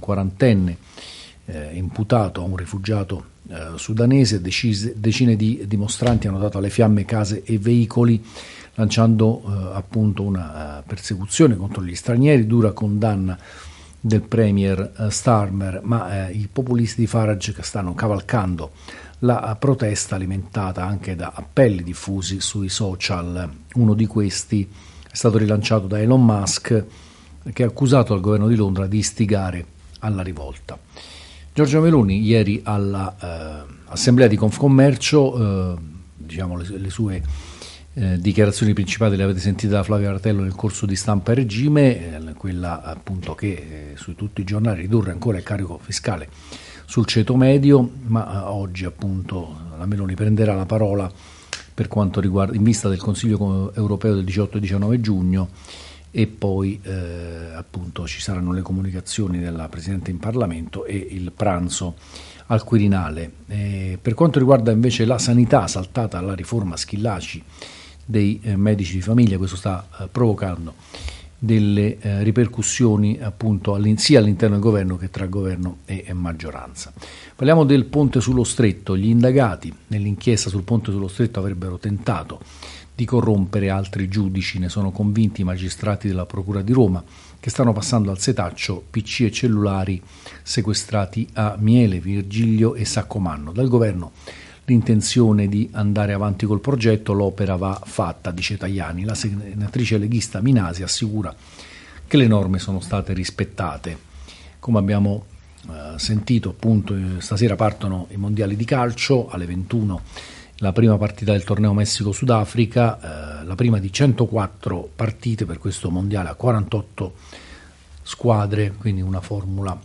quarantenne imputato a un rifugiato sudanese. Decine di dimostranti hanno dato alle fiamme case e veicoli, lanciando appunto una persecuzione contro gli stranieri, dura condanna del premier Starmer, ma i populisti di Farage che stanno cavalcando la protesta, alimentata anche da appelli diffusi sui social. Uno di questi è stato rilanciato da Elon Musk, che ha accusato il governo di Londra di istigare alla rivolta. Giorgia Meloni ieri all'assemblea di Confcommercio, diciamo le sue dichiarazioni principali le avete sentite da Flavio Aratello nel corso di Stampa e Regime, quella appunto che su tutti i giornali ridurre ancora il carico fiscale sul ceto medio, ma oggi appunto la Meloni prenderà la parola per quanto riguarda, in vista del Consiglio europeo del 18 e 19 giugno, e poi appunto ci saranno le comunicazioni della Presidente in Parlamento e il pranzo al Quirinale. Per quanto riguarda invece la sanità, saltata la riforma Schillaci dei medici di famiglia, questo sta provocando delle ripercussioni appunto sia all'interno del governo che tra governo e maggioranza. Parliamo del ponte sullo Stretto. Gli indagati nell'inchiesta sul ponte sullo Stretto avrebbero tentato di corrompere altri giudici, ne sono convinti i magistrati della Procura di Roma, che stanno passando al setaccio PC e cellulari sequestrati a Miele, Virgilio e Saccomanno. Dal governo l'intenzione di andare avanti col progetto, l'opera va fatta, dice Tajani. La senatrice leghista Minasi assicura che le norme sono state rispettate. Come abbiamo sentito appunto, stasera partono i mondiali di calcio alle 21, la prima partita del torneo Messico-Sudafrica, la prima di 104 partite per questo mondiale a 48 squadre, quindi una formula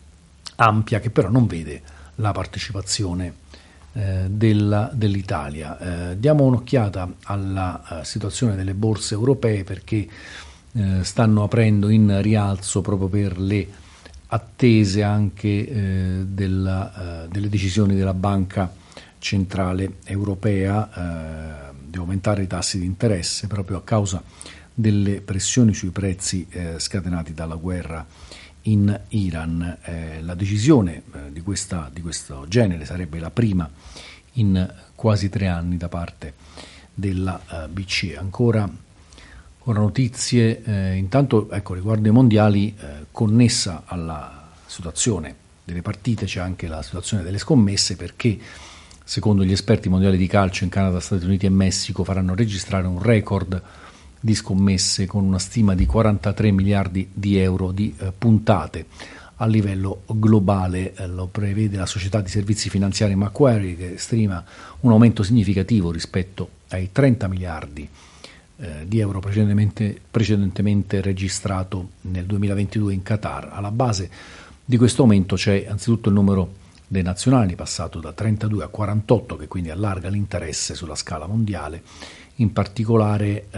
ampia che però non vede la partecipazione dell'Italia. Diamo un'occhiata alla situazione delle borse europee, perché stanno aprendo in rialzo proprio per le attese anche delle decisioni della Banca Centrale Europea di aumentare i tassi di interesse proprio a causa delle pressioni sui prezzi scatenati dalla guerra in Iran. La decisione di questo genere sarebbe la prima in quasi 3 anni da parte della BCE. Ancora notizie, intanto ecco, riguardo ai mondiali, connessa alla situazione delle partite c'è anche la situazione delle scommesse, perché secondo gli esperti mondiali di calcio in Canada, Stati Uniti e Messico faranno registrare un record di scommesse con una stima di 43 miliardi di euro di puntate a livello globale. Lo prevede la società di servizi finanziari Macquarie, che stima un aumento significativo rispetto ai 30 miliardi di euro precedentemente registrato nel 2022 in Qatar. Alla base di questo aumento c'è anzitutto il numero dei nazionali, passato da 32 a 48, che quindi allarga l'interesse sulla scala mondiale. In particolare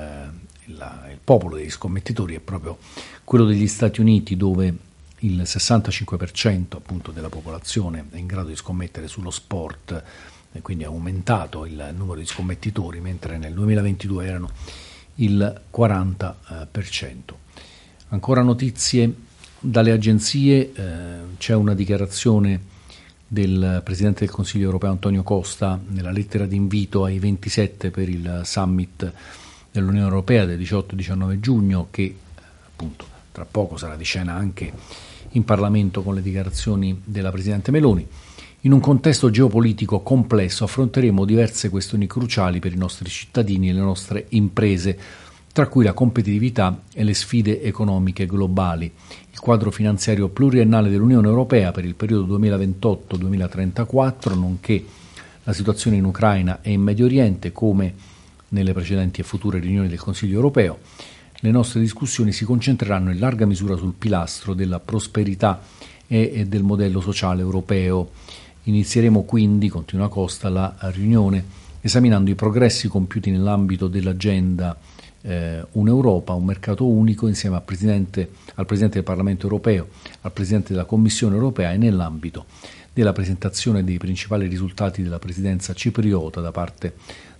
il popolo degli scommettitori è proprio quello degli Stati Uniti, dove il 65% appunto della popolazione è in grado di scommettere sullo sport, e quindi è aumentato il numero di scommettitori, mentre nel 2022 erano il 40%. Ancora notizie dalle agenzie, c'è una dichiarazione del Presidente del Consiglio europeo Antonio Costa nella lettera di invito ai 27 per il summit dell'Unione Europea del 18-19 giugno, che appunto tra poco sarà di scena anche in Parlamento con le dichiarazioni della Presidente Meloni. In un contesto geopolitico complesso affronteremo diverse questioni cruciali per i nostri cittadini e le nostre imprese, tra cui la competitività e le sfide economiche globali. Il quadro finanziario pluriennale dell'Unione Europea per il periodo 2028-2034, nonché la situazione in Ucraina e in Medio Oriente, come nelle precedenti e future riunioni del Consiglio Europeo. Le nostre discussioni si concentreranno in larga misura sul pilastro della prosperità e del modello sociale europeo. Inizieremo quindi, continua Costa, la riunione esaminando i progressi compiuti nell'ambito dell'agenda un'Europa, un mercato unico, insieme al Presidente del Parlamento europeo, al Presidente della Commissione europea, e nell'ambito della presentazione dei principali risultati della presidenza cipriota da parte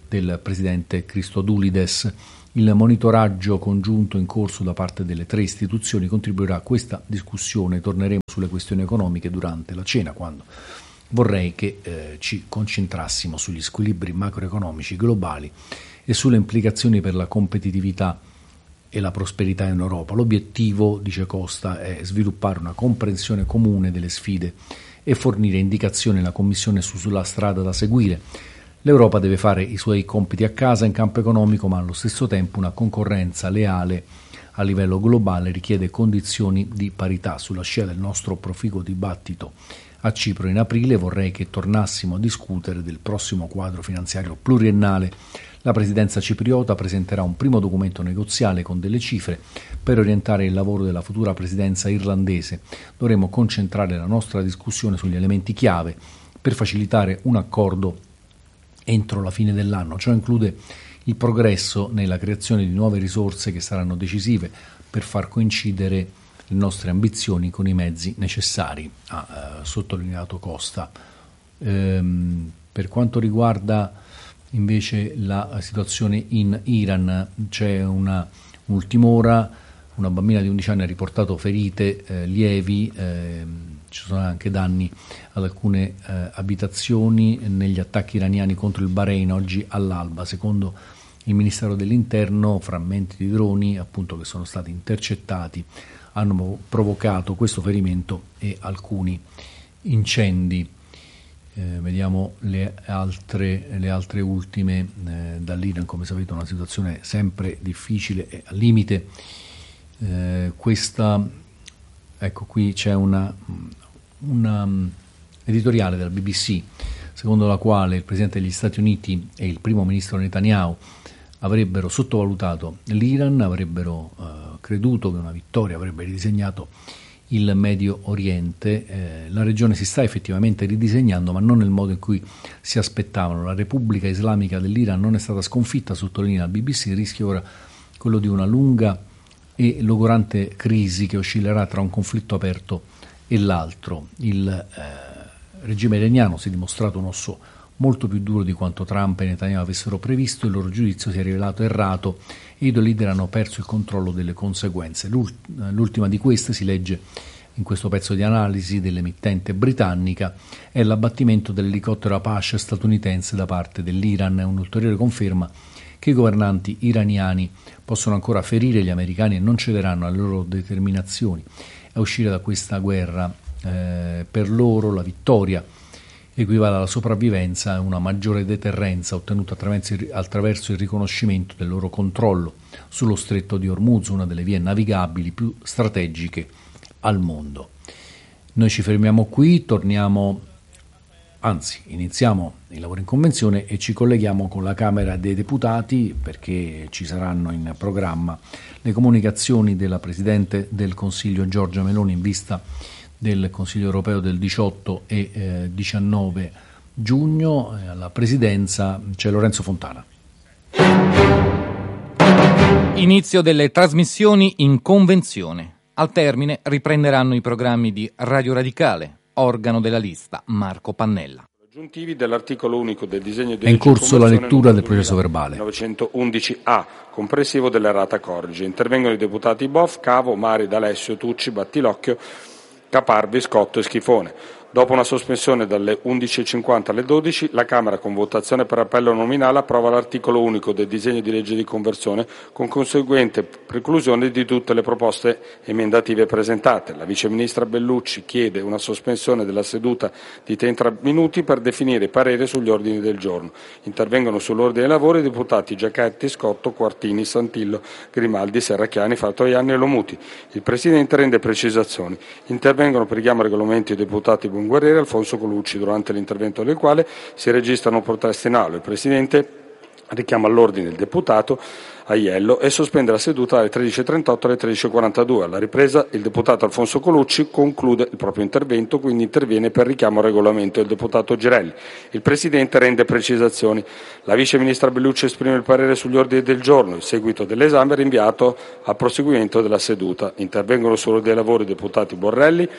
del presidente Christodoulides. Il monitoraggio congiunto in corso da parte delle 3 istituzioni contribuirà a questa discussione. Torneremo sulle questioni economiche durante la cena, quando vorrei che ci concentrassimo sugli squilibri macroeconomici globali e sulle implicazioni per la competitività e la prosperità in Europa. L'obiettivo, dice Costa, è sviluppare una comprensione comune delle sfide e fornire indicazioni alla Commissione sulla strada da seguire. L'Europa deve fare i suoi compiti a casa in campo economico, ma allo stesso tempo una concorrenza leale a livello globale richiede condizioni di parità. Sulla scia del nostro proficuo dibattito a Cipro in aprile vorrei che tornassimo a discutere del prossimo quadro finanziario pluriennale. La Presidenza cipriota presenterà un primo documento negoziale con delle cifre per orientare il lavoro della futura Presidenza irlandese. Dovremo concentrare la nostra discussione sugli elementi chiave per facilitare un accordo entro la fine dell'anno. Ciò include il progresso nella creazione di nuove risorse che saranno decisive per far coincidere le nostre ambizioni con i mezzi necessari, ha sottolineato Costa. Per quanto riguarda invece la situazione in Iran, c'è un'ultima ora, una bambina di 11 anni ha riportato ferite lievi, ci sono anche danni ad alcune abitazioni negli attacchi iraniani contro il Bahrain oggi all'alba. Secondo il Ministero dell'Interno, frammenti di droni appunto che sono stati intercettati hanno provocato questo ferimento e alcuni incendi. Vediamo le altre ultime dall'Iran. Come sapete, una situazione sempre difficile e al limite. Ecco, qui c'è una editoriale della BBC secondo la quale il Presidente degli Stati Uniti e il Primo Ministro Netanyahu avrebbero sottovalutato l'Iran, avrebbero creduto che una vittoria avrebbe ridisegnato il Medio Oriente. La regione si sta effettivamente ridisegnando, ma non nel modo in cui si aspettavano. La Repubblica Islamica dell'Iran non è stata sconfitta, sottolinea la BBC. Il rischio ora quello di una lunga e logorante crisi che oscillerà tra un conflitto aperto e l'altro. Il regime iraniano si è dimostrato un osso molto più duro di quanto Trump e Netanyahu avessero previsto. Il loro giudizio si è rivelato errato e i due leader hanno perso il controllo delle conseguenze. L'ultima di queste, si legge in questo pezzo di analisi dell'emittente britannica, è l'abbattimento dell'elicottero Apache statunitense da parte dell'Iran. È un'ulteriore conferma che i governanti iraniani possono ancora ferire gli americani e non cederanno alle loro determinazioni a uscire da questa guerra. Per loro la vittoria equivale alla sopravvivenza e una maggiore deterrenza ottenuta attraverso il riconoscimento del loro controllo sullo stretto di Hormuz, una delle vie navigabili più strategiche al mondo. Noi ci fermiamo qui, iniziamo i lavori in convenzione e ci colleghiamo con la Camera dei Deputati, perché ci saranno in programma le comunicazioni della Presidente del Consiglio Giorgia Meloni in vista del Consiglio europeo del 18 e 19 giugno. Alla Presidenza c'è Lorenzo Fontana. Inizio delle trasmissioni in convenzione. Al termine riprenderanno i programmi di Radio Radicale, organo della lista Marco Pannella. Aggiuntivi dell'articolo unico del disegno di legge. È in corso la lettura del processo verbale. 911A, comprensivo dell'errata corrige. Intervengono i deputati Boff, Cavo, Mari, D'Alessio, Tucci, Battilocchio, Caparvi, Scotto e Schifone. Dopo una sospensione dalle 11.50 alle 12, la Camera, con votazione per appello nominale, approva l'articolo unico del disegno di legge di conversione con conseguente preclusione di tutte le proposte emendative presentate. La Vice Ministra Bellucci chiede una sospensione della seduta di 30 minuti per definire parere sugli ordini del giorno. Intervengono sull'ordine dei lavori i deputati Giachetti, Scotto, Quartini, Santillo, Grimaldi, Serracchiani, Fattoianni e Lomuti. Il Presidente rende precisazioni. Intervengono per richiamo al regolamento i deputati Guerrieri e Alfonso Colucci, durante l'intervento del quale si registrano proteste in aula. Il Presidente richiama all'ordine il deputato Aiello e sospende la seduta dalle 13.38 alle 13.42. Alla ripresa il deputato Alfonso Colucci conclude il proprio intervento, quindi interviene per richiamo al regolamento il deputato Girelli. Il Presidente rende precisazioni. La Vice Ministra Bellucci esprime il parere sugli ordini del giorno. Il seguito dell'esame è rinviato al proseguimento della seduta. Intervengono sull'ordine dei lavori i deputati Borrelli,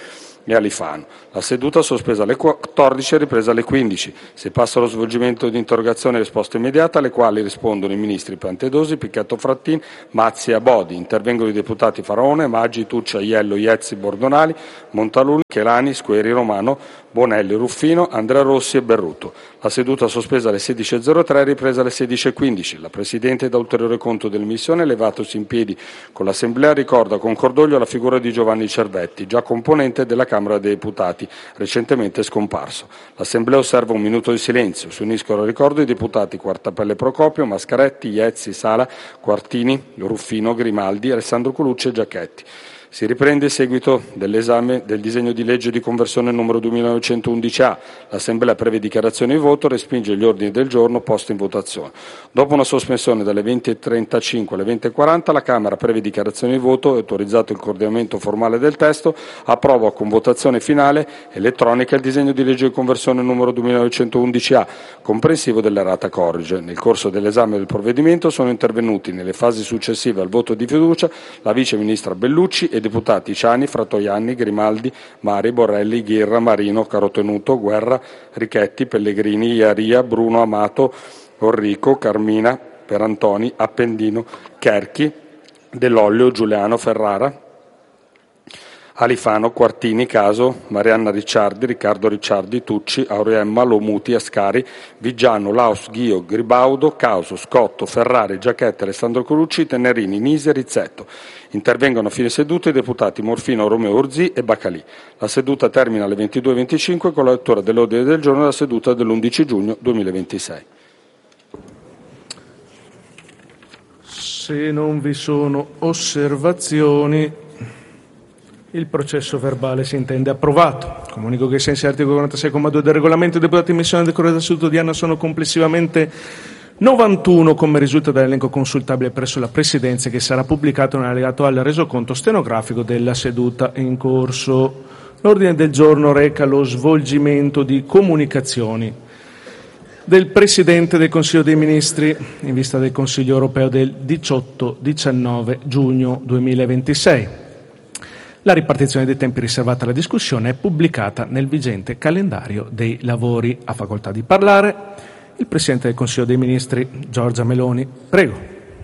e Alifano. La seduta sospesa alle 14 è ripresa alle 15. Si passa allo svolgimento di interrogazioni e risposta immediata, alle quali rispondono i ministri Piantedosi, Pichetto Frattin, Mazzi e Abodi. Intervengono i deputati Faraone, Maggi, Tuccia, Iello, Iezzi, Bordonali, Montaluni, Chelani, Squeri, Romano, Bonelli, Ruffino, Andrea Rossi e Berruto. La seduta sospesa alle 16.03 è ripresa alle 16.15. La Presidente dà ulteriore conto dell'emissione, levatosi in piedi con l'Assemblea, ricorda con cordoglio la figura di Giovanni Cervetti, già componente della Camera dei Deputati, recentemente scomparso. L'Assemblea osserva un minuto di silenzio. Si uniscono al ricordo i deputati Quartapelle Procopio, Mascaretti, Iezzi, Sala, Quartini, Ruffino, Grimaldi, Alessandro Colucci e Giacchetti. Si riprende il seguito dell'esame del disegno di legge di conversione numero 2911A. L'Assemblea, previe dichiarazioni di voto, respinge gli ordini del giorno posti in votazione. Dopo una sospensione dalle 20.35 alle 20.40, la Camera, previe dichiarazioni di voto e autorizzato il coordinamento formale del testo, approva con votazione finale elettronica il disegno di legge di conversione numero 2911A, comprensivo dell'errata corrige. Nel corso dell'esame del provvedimento sono intervenuti, nelle fasi successive al voto di fiducia, la Vice Ministra Bellucci e deputati Ciani, Fratoianni, Grimaldi, Mari, Borrelli, Ghirra, Marino, Carotenuto, Guerra, Richetti, Pellegrini, Iaria, Bruno, Amato, Orrico, Carmina, Perantoni, Appendino, Cherchi, Dell'Ollio, Giuliano, Ferrara, Alifano, Quartini, Caso, Marianna Ricciardi, Riccardo Ricciardi, Tucci, Auriemma, Lomuti, Ascari, Vigiano, Laus, Ghio, Gribaudo, Causo, Scotto, Ferrari, Giacchetti, Alessandro Colucci, Tenerini, Nisi e Rizzetto. Intervengono a fine seduta i deputati Morfino, Romeo Urzì e Baccalì. La seduta termina alle 22.25 con la lettura dell'ordine del giorno della seduta dell'11 giugno 2026. Se non vi sono osservazioni, il processo verbale si intende approvato. Comunico che ai sensi dell'articolo 46,2 del regolamento, i deputati in missione del corrente seduta odierna sono complessivamente 91, come risulta dall'elenco consultabile presso la Presidenza, che sarà pubblicato nell'allegato al resoconto stenografico della seduta in corso. L'ordine del giorno reca lo svolgimento di comunicazioni del Presidente del Consiglio dei Ministri in vista del Consiglio europeo del 18-19 giugno 2026. La ripartizione dei tempi riservata alla discussione è pubblicata nel vigente calendario dei lavori. Ha facoltà di parlare il Presidente del Consiglio dei Ministri, Giorgia Meloni. Prego.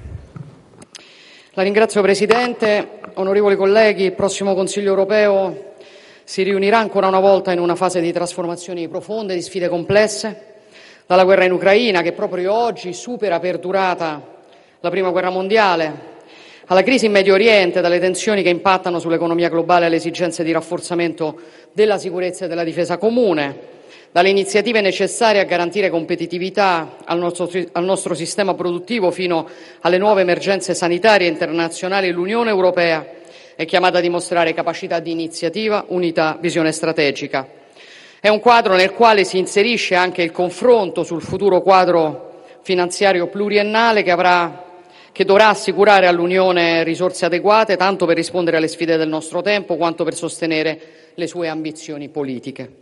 La ringrazio, Presidente. Onorevoli colleghi, il prossimo Consiglio europeo si riunirà ancora una volta in una fase di trasformazioni profonde, di sfide complesse, dalla guerra in Ucraina, che proprio oggi supera per durata la Prima Guerra Mondiale, alla crisi in Medio Oriente, dalle tensioni che impattano sull'economia globale alle esigenze di rafforzamento della sicurezza e della difesa comune, dalle iniziative necessarie a garantire competitività al nostro sistema produttivo fino alle nuove emergenze sanitarie internazionali. L'Unione Europea è chiamata a dimostrare capacità di iniziativa, unità, visione strategica. È un quadro nel quale si inserisce anche il confronto sul futuro quadro finanziario pluriennale che dovrà assicurare all'Unione risorse adeguate tanto per rispondere alle sfide del nostro tempo quanto per sostenere le sue ambizioni politiche.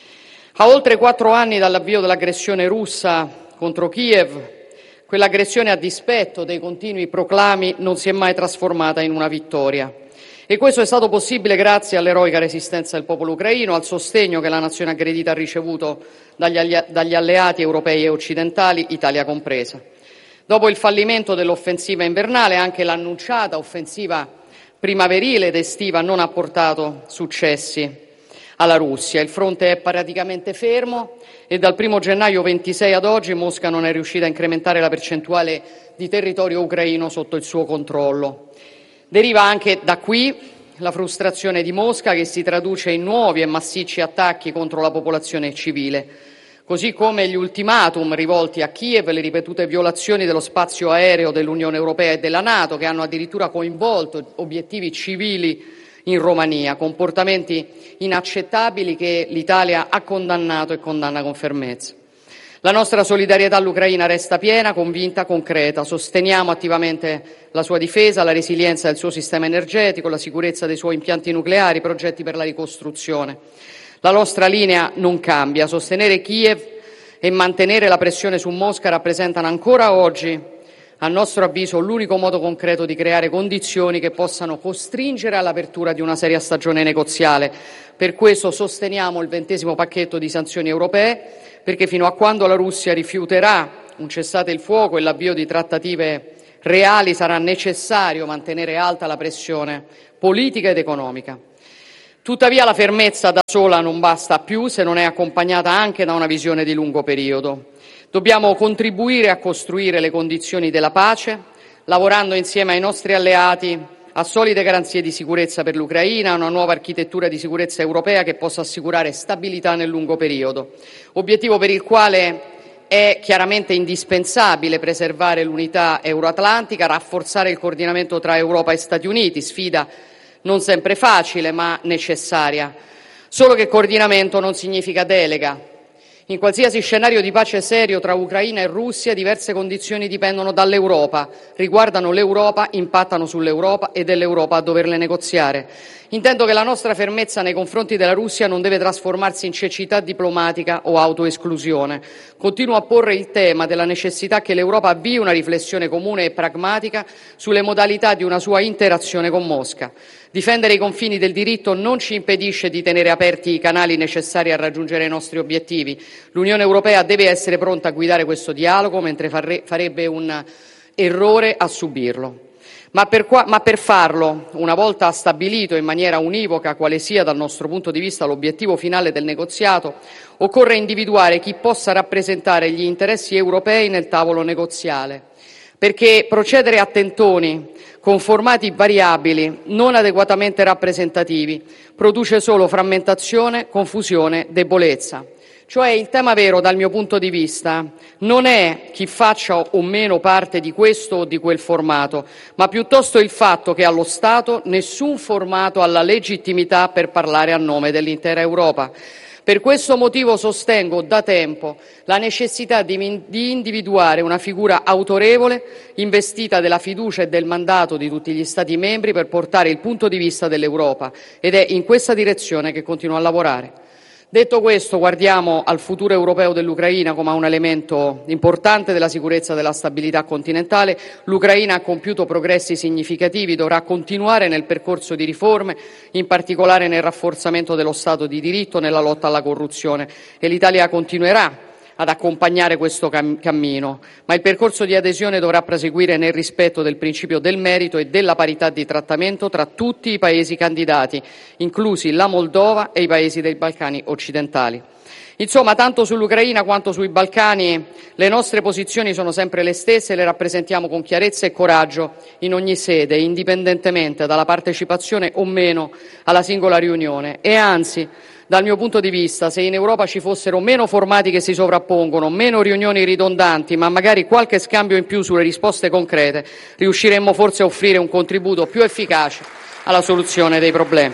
A oltre 4 anni dall'avvio dell'aggressione russa contro Kiev, quell'aggressione, a dispetto dei continui proclami, non si è mai trasformata in una vittoria. E questo è stato possibile grazie all'eroica resistenza del popolo ucraino, al sostegno che la nazione aggredita ha ricevuto dagli alleati europei e occidentali, Italia compresa. Dopo il fallimento dell'offensiva invernale, anche l'annunciata offensiva primaverile ed estiva non ha portato successi alla Russia. Il fronte è praticamente fermo e dal 1 gennaio 26 ad oggi Mosca non è riuscita a incrementare la percentuale di territorio ucraino sotto il suo controllo. Deriva anche da qui la frustrazione di Mosca, che si traduce in nuovi e massicci attacchi contro la popolazione civile, così come gli ultimatum rivolti a Kiev, le ripetute violazioni dello spazio aereo dell'Unione Europea e della NATO, che hanno addirittura coinvolto obiettivi civili in Romania, comportamenti inaccettabili che l'Italia ha condannato e condanna con fermezza. La nostra solidarietà all'Ucraina resta piena, convinta, concreta. Sosteniamo attivamente la sua difesa, la resilienza del suo sistema energetico, la sicurezza dei suoi impianti nucleari, progetti per la ricostruzione. La nostra linea non cambia. Sostenere Kiev e mantenere la pressione su Mosca rappresentano ancora oggi a nostro avviso, l'unico modo concreto di creare condizioni che possano costringere all'apertura di una seria stagione negoziale. Per questo sosteniamo il 20° pacchetto di sanzioni europee, perché fino a quando la Russia rifiuterà un cessate il fuoco e l'avvio di trattative reali sarà necessario mantenere alta la pressione politica ed economica. Tuttavia la fermezza da sola non basta più se non è accompagnata anche da una visione di lungo periodo. Dobbiamo contribuire a costruire le condizioni della pace, lavorando insieme ai nostri alleati a solide garanzie di sicurezza per l'Ucraina, a una nuova architettura di sicurezza europea che possa assicurare stabilità nel lungo periodo, obiettivo per il quale è chiaramente indispensabile preservare l'unità euroatlantica, rafforzare il coordinamento tra Europa e Stati Uniti, sfida non sempre facile ma necessaria. Solo che coordinamento non significa delega. In qualsiasi scenario di pace serio tra Ucraina e Russia, diverse condizioni dipendono dall'Europa, riguardano l'Europa, impattano sull'Europa ed è l'Europa a doverle negoziare. Intendo che la nostra fermezza nei confronti della Russia non deve trasformarsi in cecità diplomatica o autoesclusione. Continuo a porre il tema della necessità che l'Europa avvii una riflessione comune e pragmatica sulle modalità di una sua interazione con Mosca. Difendere i confini del diritto non ci impedisce di tenere aperti i canali necessari a raggiungere i nostri obiettivi. L'Unione Europea deve essere pronta a guidare questo dialogo, mentre farebbe un errore a subirlo. Ma per farlo, una volta stabilito in maniera univoca quale sia dal nostro punto di vista l'obiettivo finale del negoziato, occorre individuare chi possa rappresentare gli interessi europei nel tavolo negoziale. Perché procedere a tentoni con formati variabili, non adeguatamente rappresentativi, produce solo frammentazione, confusione, debolezza. Cioè il tema vero dal mio punto di vista non è chi faccia o meno parte di questo o di quel formato, ma piuttosto il fatto che allo Stato nessun formato ha la legittimità per parlare a nome dell'intera Europa. Per questo motivo sostengo da tempo la necessità di individuare una figura autorevole, investita della fiducia e del mandato di tutti gli Stati membri per portare il punto di vista dell'Europa, ed è in questa direzione che continuo a lavorare. Detto questo, guardiamo al futuro europeo dell'Ucraina come a un elemento importante della sicurezza e della stabilità continentale. L'Ucraina ha compiuto progressi significativi, dovrà continuare nel percorso di riforme, in particolare nel rafforzamento dello Stato di diritto, nella lotta alla corruzione, e l'Italia continuerà ad accompagnare questo cammino, ma il percorso di adesione dovrà proseguire nel rispetto del principio del merito e della parità di trattamento tra tutti i Paesi candidati, inclusi la Moldova e i Paesi dei Balcani occidentali. Insomma, tanto sull'Ucraina quanto sui Balcani le nostre posizioni sono sempre le stesse e le rappresentiamo con chiarezza e coraggio in ogni sede, indipendentemente dalla partecipazione o meno alla singola riunione. E anzi, dal mio punto di vista, se in Europa ci fossero meno formati che si sovrappongono, meno riunioni ridondanti, ma magari qualche scambio in più sulle risposte concrete, riusciremmo forse a offrire un contributo più efficace alla soluzione dei problemi.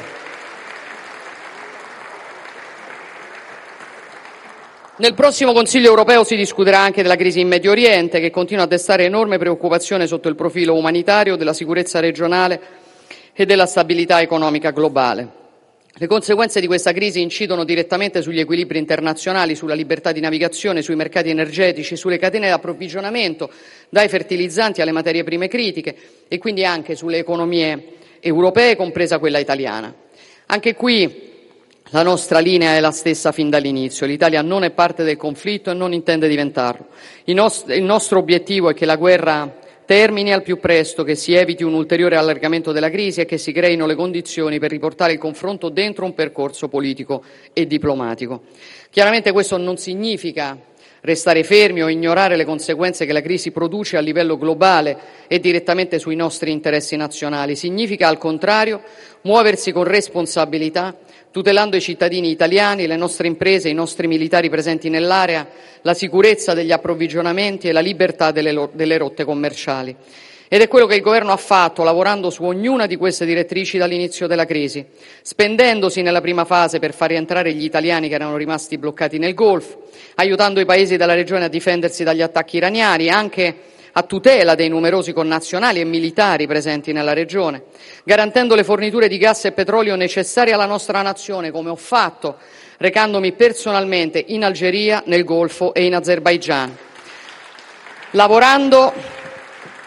Nel prossimo Consiglio europeo si discuterà anche della crisi in Medio Oriente, che continua a destare enorme preoccupazione sotto il profilo umanitario, della sicurezza regionale e della stabilità economica globale. Le conseguenze di questa crisi incidono direttamente sugli equilibri internazionali, sulla libertà di navigazione, sui mercati energetici, sulle catene di approvvigionamento, dai fertilizzanti alle materie prime critiche, e quindi anche sulle economie europee, compresa quella italiana. Anche qui la nostra linea è la stessa fin dall'inizio. L'Italia non è parte del conflitto e non intende diventarlo. Il nostro obiettivo è che la guerra termini al più presto, che si eviti un ulteriore allargamento della crisi e che si creino le condizioni per riportare il confronto dentro un percorso politico e diplomatico. Chiaramente questo non significa restare fermi o ignorare le conseguenze che la crisi produce a livello globale e direttamente sui nostri interessi nazionali. Significa, al contrario, muoversi con responsabilità, tutelando i cittadini italiani, le nostre imprese, i nostri militari presenti nell'area, la sicurezza degli approvvigionamenti e la libertà delle rotte commerciali. Ed è quello che il Governo ha fatto, lavorando su ognuna di queste direttrici dall'inizio della crisi, spendendosi nella prima fase per far rientrare gli italiani che erano rimasti bloccati nel Golfo, aiutando i paesi della regione a difendersi dagli attacchi iraniani, anche a tutela dei numerosi connazionali e militari presenti nella regione, garantendo le forniture di gas e petrolio necessarie alla nostra nazione, come ho fatto recandomi personalmente in Algeria, nel Golfo e in Azerbaigian, lavorando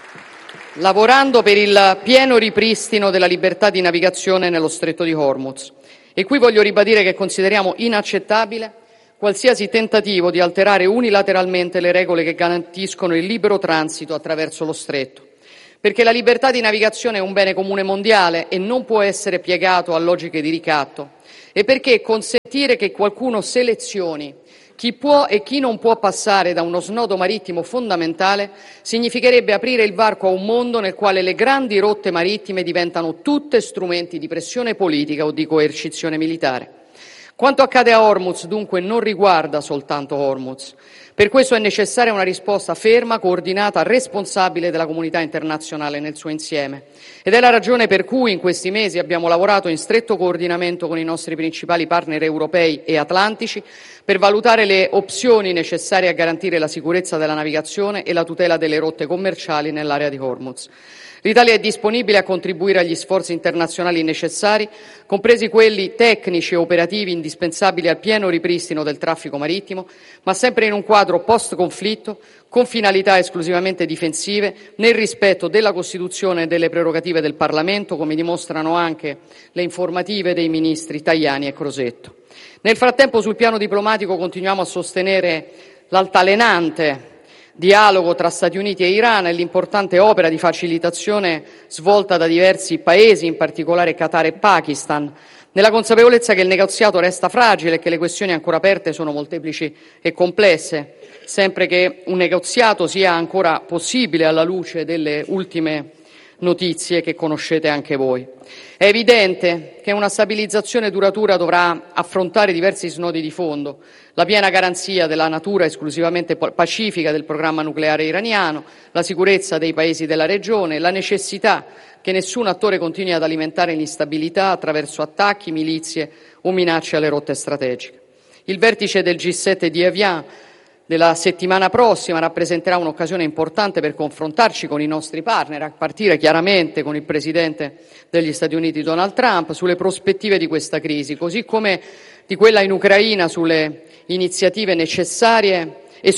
lavorando per il pieno ripristino della libertà di navigazione nello Stretto di Hormuz. E qui voglio ribadire che consideriamo inaccettabile qualsiasi tentativo di alterare unilateralmente le regole che garantiscono il libero transito attraverso lo Stretto. Perché la libertà di navigazione è un bene comune mondiale e non può essere piegato a logiche di ricatto, e perché consentire che qualcuno selezioni chi può e chi non può passare da uno snodo marittimo fondamentale significherebbe aprire il varco a un mondo nel quale le grandi rotte marittime diventano tutte strumenti di pressione politica o di coercizione militare. Quanto accade a Hormuz, dunque, non riguarda soltanto Hormuz. Per questo è necessaria una risposta ferma, coordinata, responsabile della comunità internazionale nel suo insieme. Ed è la ragione per cui in questi mesi abbiamo lavorato in stretto coordinamento con i nostri principali partner europei e atlantici per valutare le opzioni necessarie a garantire la sicurezza della navigazione e la tutela delle rotte commerciali nell'area di Hormuz. L'Italia è disponibile a contribuire agli sforzi internazionali necessari, compresi quelli tecnici e operativi indispensabili al pieno ripristino del traffico marittimo, ma sempre in un quadro post-conflitto, con finalità esclusivamente difensive, nel rispetto della Costituzione e delle prerogative del Parlamento, come dimostrano anche le informative dei ministri Tajani e Crosetto. Nel frattempo, sul piano diplomatico, continuiamo a sostenere l'altalenante dialogo tra Stati Uniti e Iran e l'importante opera di facilitazione svolta da diversi paesi, in particolare Qatar e Pakistan, nella consapevolezza che il negoziato resta fragile e che le questioni ancora aperte sono molteplici e complesse, sempre che un negoziato sia ancora possibile alla luce delle ultime notizie che conoscete anche voi. È evidente che una stabilizzazione duratura dovrà affrontare diversi snodi di fondo: la piena garanzia della natura esclusivamente pacifica del programma nucleare iraniano, la sicurezza dei paesi della regione, la necessità che nessun attore continui ad alimentare l'instabilità attraverso attacchi, milizie o minacce alle rotte strategiche. Il vertice del G7 di Evian della settimana prossima rappresenterà un'occasione importante per confrontarci con i nostri partner, a partire chiaramente con il Presidente degli Stati Uniti Donald Trump, sulle prospettive di questa crisi, così come di quella in Ucraina, sulle iniziative necessarie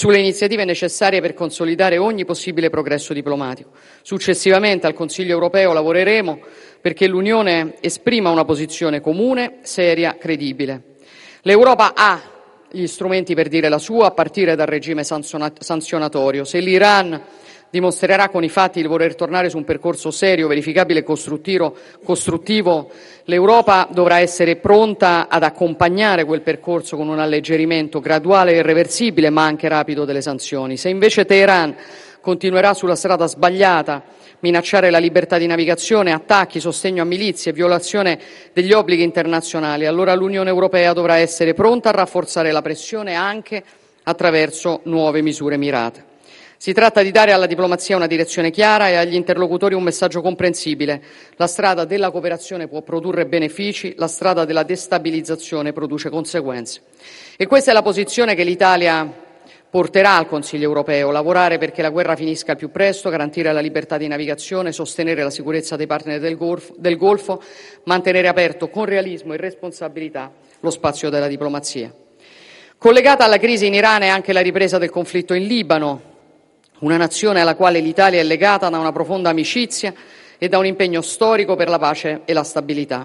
per consolidare ogni possibile progresso diplomatico. Successivamente al Consiglio europeo lavoreremo perché l'Unione esprima una posizione comune, seria, credibile. L'Europa ha gli strumenti per dire la sua, a partire dal regime sanzionatorio. Se l'Iran dimostrerà con i fatti di voler tornare su un percorso serio, verificabile e costruttivo, l'Europa dovrà essere pronta ad accompagnare quel percorso con un alleggerimento graduale e irreversibile, ma anche rapido, delle sanzioni. Se invece Teheran continuerà sulla strada sbagliata, minacciare la libertà di navigazione, attacchi, sostegno a milizie, violazione degli obblighi internazionali, allora l'Unione Europea dovrà essere pronta a rafforzare la pressione anche attraverso nuove misure mirate. Si tratta di dare alla diplomazia una direzione chiara e agli interlocutori un messaggio comprensibile. La strada della cooperazione può produrre benefici, la strada della destabilizzazione produce conseguenze. E questa è la posizione che l'Italia porterà al Consiglio europeo: lavorare perché la guerra finisca al più presto, garantire la libertà di navigazione, sostenere la sicurezza dei partner del Golfo, mantenere aperto con realismo e responsabilità lo spazio della diplomazia. Collegata alla crisi in Iran è anche la ripresa del conflitto in Libano, una nazione alla quale l'Italia è legata da una profonda amicizia e da un impegno storico per la pace e la stabilità.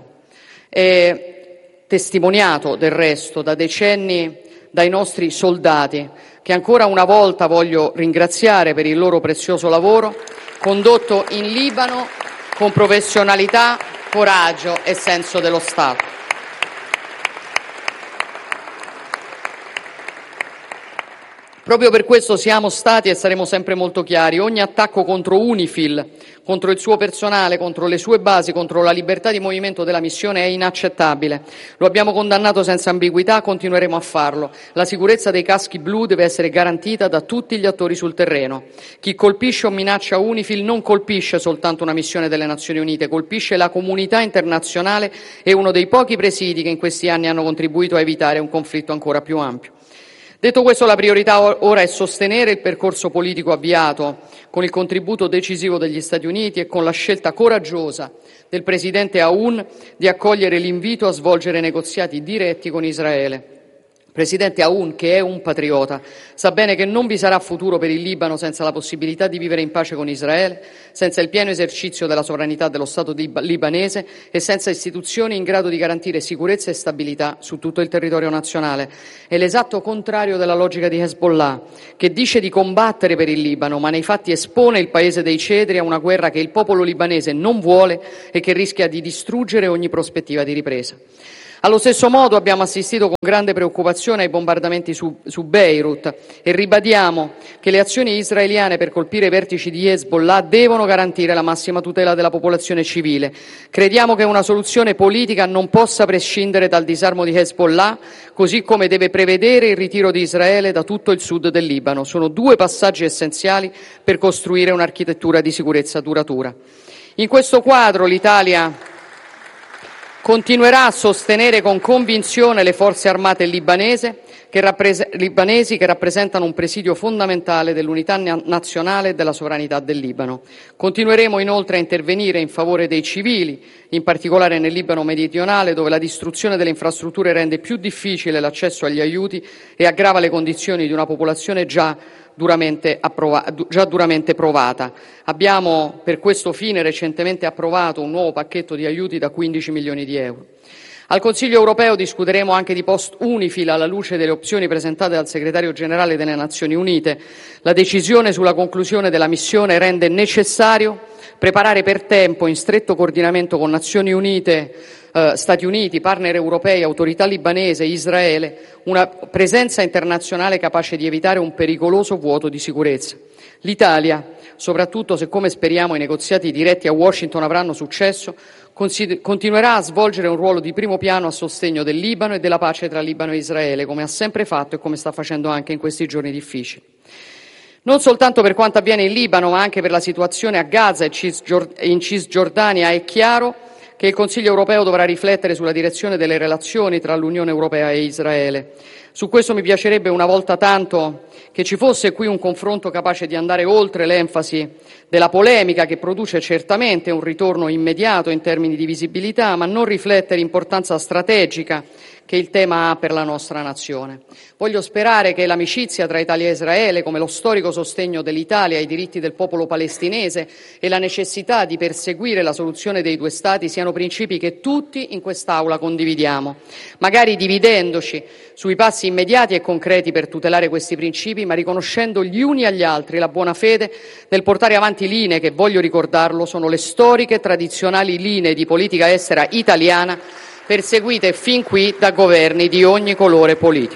È testimoniato del resto da decenni dai nostri soldati, che ancora una volta voglio ringraziare per il loro prezioso lavoro condotto in Libano con professionalità, coraggio e senso dello Stato. Proprio per questo siamo stati e saremo sempre molto chiari: ogni attacco contro UNIFIL, contro il suo personale, contro le sue basi, contro la libertà di movimento della missione è inaccettabile. Lo abbiamo condannato senza ambiguità, continueremo a farlo. La sicurezza dei caschi blu deve essere garantita da tutti gli attori sul terreno. Chi colpisce o minaccia UNIFIL non colpisce soltanto una missione delle Nazioni Unite, colpisce la comunità internazionale e uno dei pochi presidi che in questi anni hanno contribuito a evitare un conflitto ancora più ampio. Detto questo, la priorità ora è sostenere il percorso politico avviato con il contributo decisivo degli Stati Uniti e con la scelta coraggiosa del presidente Aoun di accogliere l'invito a svolgere negoziati diretti con Israele. Presidente Aoun, che è un patriota, sa bene che non vi sarà futuro per il Libano senza la possibilità di vivere in pace con Israele, senza il pieno esercizio della sovranità dello Stato libanese e senza istituzioni in grado di garantire sicurezza e stabilità su tutto il territorio nazionale. È l'esatto contrario della logica di Hezbollah, che dice di combattere per il Libano, ma nei fatti espone il paese dei cedri a una guerra che il popolo libanese non vuole e che rischia di distruggere ogni prospettiva di ripresa. Allo stesso modo abbiamo assistito con grande preoccupazione ai bombardamenti su Beirut e ribadiamo che le azioni israeliane per colpire i vertici di Hezbollah devono garantire la massima tutela della popolazione civile. Crediamo che una soluzione politica non possa prescindere dal disarmo di Hezbollah, così come deve prevedere il ritiro di Israele da tutto il sud del Libano. Sono due passaggi essenziali per costruire un'architettura di sicurezza duratura. In questo quadro l'Italia continuerà a sostenere con convinzione le forze armate libanesi che rappresentano un presidio fondamentale dell'unità nazionale e della sovranità del Libano. Continueremo inoltre a intervenire in favore dei civili, in particolare nel Libano meridionale, dove la distruzione delle infrastrutture rende più difficile l'accesso agli aiuti e aggrava le condizioni di una popolazione già duramente provata. Abbiamo per questo fine recentemente approvato un nuovo pacchetto di aiuti da 15 milioni di euro. Al Consiglio europeo discuteremo anche di post-UNIFIL alla luce delle opzioni presentate dal Segretario Generale delle Nazioni Unite. La decisione sulla conclusione della missione rende necessario preparare per tempo, in stretto coordinamento con Nazioni Unite, Stati Uniti, partner europei, autorità libanese, Israele, una presenza internazionale capace di evitare un pericoloso vuoto di sicurezza. L'Italia, soprattutto se, come speriamo, i negoziati diretti a Washington avranno successo, continuerà a svolgere un ruolo di primo piano a sostegno del Libano e della pace tra Libano e Israele, come ha sempre fatto e come sta facendo anche in questi giorni difficili. Non soltanto per quanto avviene in Libano, ma anche per la situazione a Gaza e in Cisgiordania è chiaro che il Consiglio europeo dovrà riflettere sulla direzione delle relazioni tra l'Unione Europea e Israele. Su questo mi piacerebbe una volta tanto che ci fosse qui un confronto capace di andare oltre l'enfasi della polemica, che produce certamente un ritorno immediato in termini di visibilità, ma non riflette l'importanza strategica che il tema ha per la nostra nazione. Voglio sperare che l'amicizia tra Italia e Israele, come lo storico sostegno dell'Italia ai diritti del popolo palestinese e la necessità di perseguire la soluzione dei due Stati, siano principi che tutti in quest'Aula condividiamo, magari dividendoci sui passi immediati e concreti per tutelare questi principi, ma riconoscendo gli uni agli altri la buona fede nel portare avanti linee che, voglio ricordarlo, sono le storiche tradizionali linee di politica estera italiana perseguite fin qui da governi di ogni colore politico.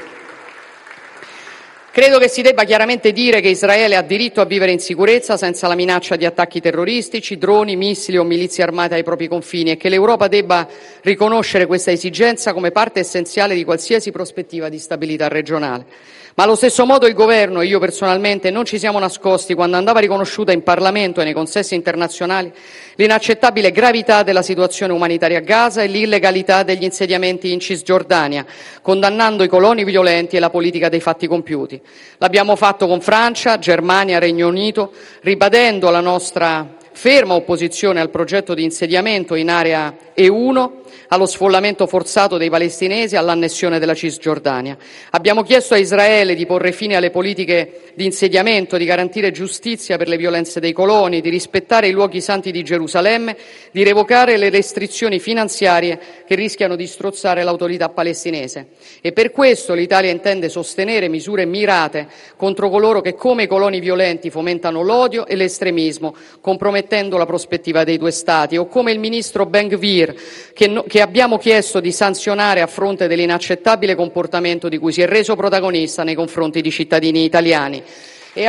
Credo che si debba chiaramente dire che Israele ha diritto a vivere in sicurezza senza la minaccia di attacchi terroristici, droni, missili o milizie armate ai propri confini e che l'Europa debba riconoscere questa esigenza come parte essenziale di qualsiasi prospettiva di stabilità regionale. Ma allo stesso modo il Governo e io personalmente non ci siamo nascosti quando andava riconosciuta in Parlamento e nei consessi internazionali l'inaccettabile gravità della situazione umanitaria a Gaza e l'illegalità degli insediamenti in Cisgiordania, condannando i coloni violenti e la politica dei fatti compiuti. L'abbiamo fatto con Francia, Germania, Regno Unito, ribadendo la nostra ferma opposizione al progetto di insediamento in area E1, allo sfollamento forzato dei palestinesi, all'annessione della Cisgiordania. Abbiamo chiesto a Israele di porre fine alle politiche di insediamento, di garantire giustizia per le violenze dei coloni, di rispettare i luoghi santi di Gerusalemme, di revocare le restrizioni finanziarie che rischiano di strozzare l'autorità palestinese. E per questo l'Italia intende sostenere misure mirate contro coloro che, come i coloni violenti, fomentano l'odio e l'estremismo, compromettendo la prospettiva dei due Stati, o come il ministro Ben-Gvir, che abbiamo chiesto di sanzionare a fronte dell'inaccettabile comportamento di cui si è reso protagonista nei confronti di cittadini italiani. E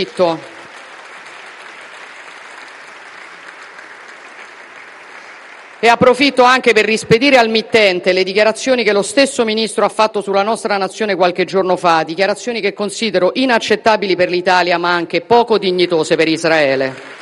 approfitto anche per rispedire al mittente le dichiarazioni che lo stesso Ministro ha fatto sulla nostra nazione qualche giorno fa, dichiarazioni che considero inaccettabili per l'Italia ma anche poco dignitose per Israele.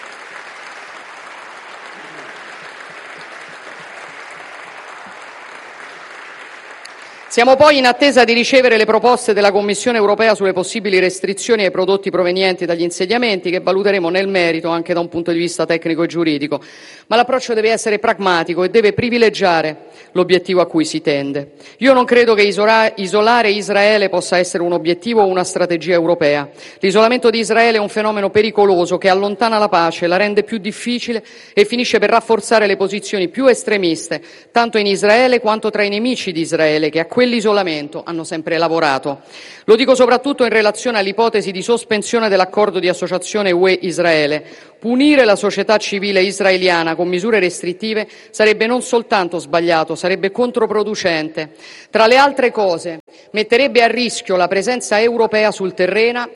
Siamo poi in attesa di ricevere le proposte della Commissione europea sulle possibili restrizioni ai prodotti provenienti dagli insediamenti, che valuteremo nel merito anche da un punto di vista tecnico e giuridico. Ma l'approccio deve essere pragmatico e deve privilegiare l'obiettivo a cui si tende. Io non credo che isolare Israele possa essere un obiettivo o una strategia europea. L'isolamento di Israele è un fenomeno pericoloso che allontana la pace, la rende più difficile e finisce per rafforzare le posizioni più estremiste, tanto in Israele quanto tra i nemici di Israele, che a quell'isolamento hanno sempre lavorato. Lo dico soprattutto in relazione all'ipotesi di sospensione dell'accordo di associazione UE-Israele. Punire la società civile israeliana con misure restrittive sarebbe non soltanto sbagliato, sarebbe controproducente. Tra le altre cose, metterebbe a rischio la presenza europea sul terreno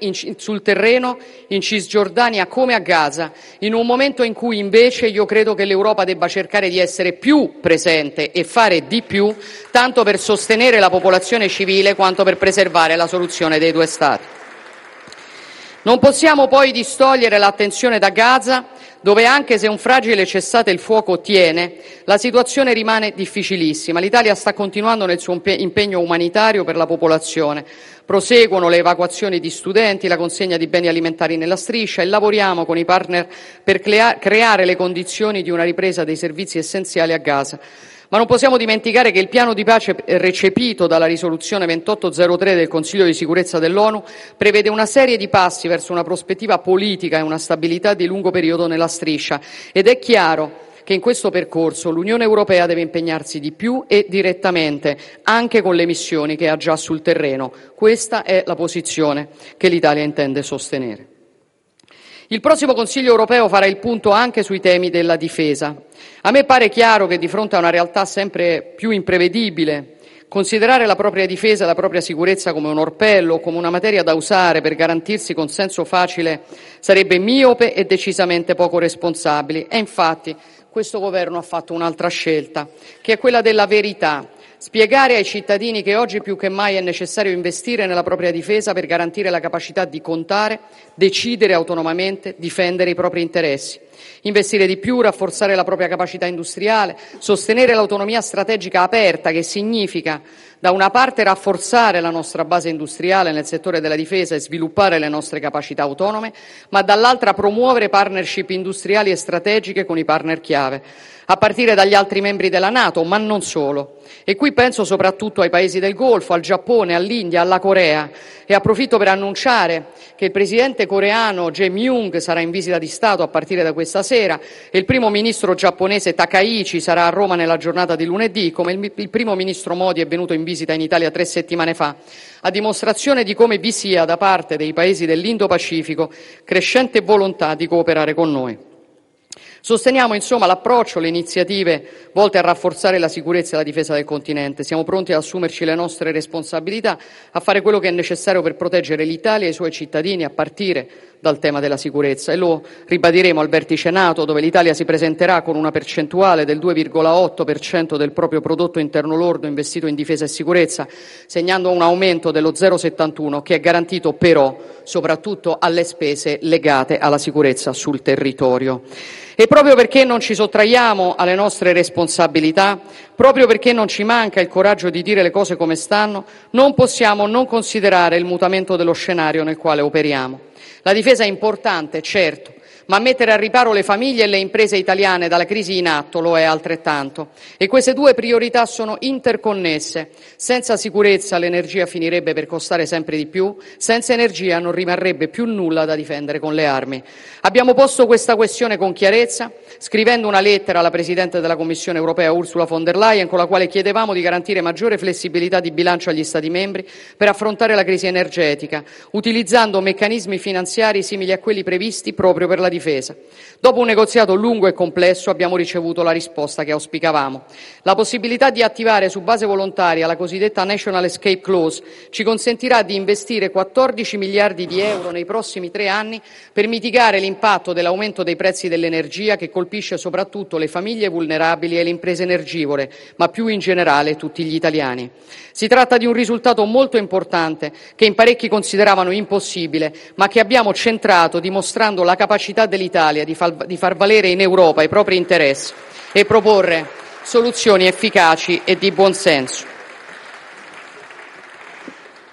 in Cisgiordania come a Gaza, in un momento in cui invece io credo che l'Europa debba cercare di essere più presente e fare di più, tanto per sostenere la popolazione civile quanto per preservare la soluzione dei due Stati. Non possiamo poi distogliere l'attenzione da Gaza, dove anche se un fragile cessate il fuoco tiene, la situazione rimane difficilissima. L'Italia sta continuando nel suo impegno umanitario per la popolazione. Proseguono le evacuazioni di studenti, la consegna di beni alimentari nella striscia e lavoriamo con i partner per creare le condizioni di una ripresa dei servizi essenziali a Gaza. Ma non possiamo dimenticare che il piano di pace recepito dalla risoluzione 2803 del Consiglio di sicurezza dell'ONU prevede una serie di passi verso una prospettiva politica e una stabilità di lungo periodo nella striscia ed è chiaro che in questo percorso l'Unione Europea deve impegnarsi di più e direttamente, anche con le missioni che ha già sul terreno. Questa è la posizione che l'Italia intende sostenere. Il prossimo Consiglio europeo farà il punto anche sui temi della difesa. A me pare chiaro che di fronte a una realtà sempre più imprevedibile, considerare la propria difesa e la propria sicurezza come un orpello o come una materia da usare per garantirsi consenso facile sarebbe miope e decisamente poco responsabile. E infatti questo governo ha fatto un'altra scelta, che è quella della verità. Spiegare ai cittadini che oggi più che mai è necessario investire nella propria difesa per garantire la capacità di contare, decidere autonomamente, difendere i propri interessi. Investire di più, rafforzare la propria capacità industriale, sostenere l'autonomia strategica aperta, che significa da una parte rafforzare la nostra base industriale nel settore della difesa e sviluppare le nostre capacità autonome, ma dall'altra promuovere partnership industriali e strategiche con i partner chiave, a partire dagli altri membri della NATO, ma non solo. E qui penso soprattutto ai paesi del Golfo, al Giappone, all'India, alla Corea. E approfitto per annunciare che il presidente coreano Jae Myung sarà in visita di Stato a partire da questa sera e il primo ministro giapponese Takaichi sarà a Roma nella giornata di lunedì, come il primo ministro Modi è venuto in visita in Italia 3 settimane fa, a dimostrazione di come vi sia da parte dei paesi dell'Indo-Pacifico crescente volontà di cooperare con noi. Sosteniamo insomma l'approccio, le iniziative volte a rafforzare la sicurezza e la difesa del continente. Siamo pronti ad assumerci le nostre responsabilità, a fare quello che è necessario per proteggere l'Italia e i suoi cittadini, a partire dal tema della sicurezza. E lo ribadiremo al vertice NATO, dove l'Italia si presenterà con una percentuale del 2,8% del proprio prodotto interno lordo investito in difesa e sicurezza, segnando un aumento dello 0,71 che è garantito però soprattutto alle spese legate alla sicurezza sul territorio. E proprio perché non ci sottraiamo alle nostre responsabilità, proprio perché non ci manca il coraggio di dire le cose come stanno, non possiamo non considerare il mutamento dello scenario nel quale operiamo. La difesa è importante, certo, ma mettere al riparo le famiglie e le imprese italiane dalla crisi in atto lo è altrettanto. E queste due priorità sono interconnesse. Senza sicurezza l'energia finirebbe per costare sempre di più, senza energia non rimarrebbe più nulla da difendere con le armi. Abbiamo posto questa questione con chiarezza, scrivendo una lettera alla Presidente della Commissione europea Ursula von der Leyen, con la quale chiedevamo di garantire maggiore flessibilità di bilancio agli Stati membri per affrontare la crisi energetica, utilizzando meccanismi finanziari simili a quelli previsti proprio per la difesa. Dopo un negoziato lungo e complesso abbiamo ricevuto la risposta che auspicavamo. La possibilità di attivare su base volontaria la cosiddetta National Escape Clause ci consentirà di investire 14 miliardi di euro nei prossimi 3 anni per mitigare l'impatto dell'aumento dei prezzi dell'energia che colpisce soprattutto le famiglie vulnerabili e le imprese energivore, ma più in generale tutti gli italiani. Si tratta di un risultato molto importante che in parecchi consideravano impossibile, ma che abbiamo centrato dimostrando la capacità dell'Italia di far valere in Europa i propri interessi e proporre soluzioni efficaci e di buon senso.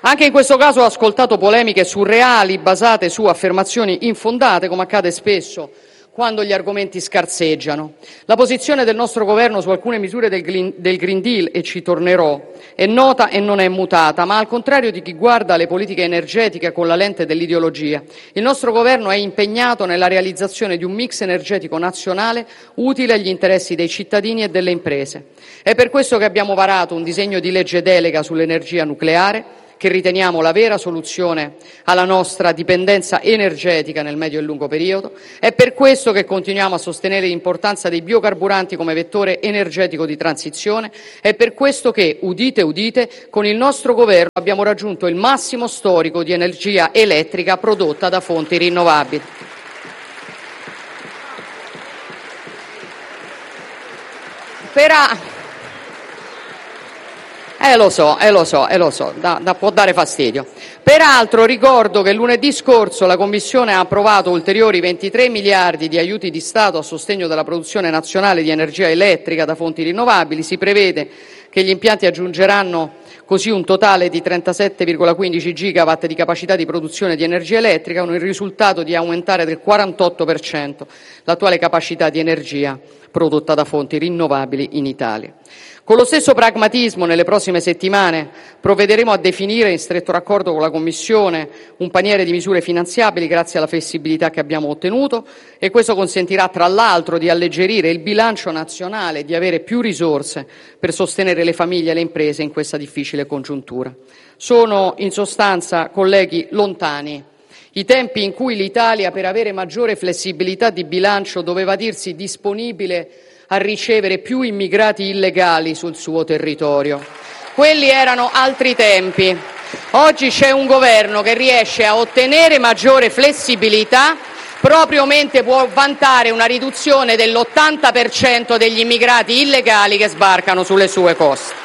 Anche in questo caso ho ascoltato polemiche surreali basate su affermazioni infondate, come accade spesso quando gli argomenti scarseggiano. La posizione del nostro governo su alcune misure del Green Deal, e ci tornerò, è nota e non è mutata, ma al contrario di chi guarda le politiche energetiche con la lente dell'ideologia, il nostro governo è impegnato nella realizzazione di un mix energetico nazionale utile agli interessi dei cittadini e delle imprese. È per questo che abbiamo varato un disegno di legge delega sull'energia nucleare, che riteniamo la vera soluzione alla nostra dipendenza energetica nel medio e lungo periodo. È per questo che continuiamo a sostenere l'importanza dei biocarburanti come vettore energetico di transizione. È per questo che, udite udite, con il nostro governo abbiamo raggiunto il massimo storico di energia elettrica prodotta da fonti rinnovabili. Lo so, può dare fastidio. Peraltro ricordo che lunedì scorso la Commissione ha approvato ulteriori 23 miliardi di aiuti di Stato a sostegno della produzione nazionale di energia elettrica da fonti rinnovabili. Si prevede che gli impianti aggiungeranno così un totale di 37,15 gigawatt di capacità di produzione di energia elettrica, con il risultato di aumentare del 48% l'attuale capacità di energia prodotta da fonti rinnovabili in Italia. Con lo stesso pragmatismo, nelle prossime settimane provvederemo a definire, in stretto raccordo con la Commissione, un paniere di misure finanziabili grazie alla flessibilità che abbiamo ottenuto, e questo consentirà tra l'altro di alleggerire il bilancio nazionale, di avere più risorse per sostenere le famiglie e le imprese in questa difficile congiuntura. Sono in sostanza, colleghi, lontani i tempi in cui l'Italia, per avere maggiore flessibilità di bilancio, doveva dirsi disponibile a ricevere più immigrati illegali sul suo territorio. Quelli erano altri tempi. Oggi c'è un governo che riesce a ottenere maggiore flessibilità proprio mentre può vantare una riduzione dell'80% degli immigrati illegali che sbarcano sulle sue coste.